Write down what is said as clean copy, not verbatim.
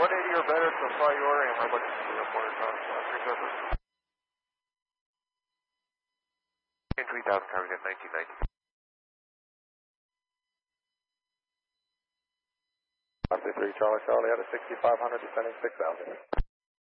180 or better to fly your aim. I'm looking for the corner time. 3000 covering at 1990. 523 Charlie Charlie out of 6500 descending 6000.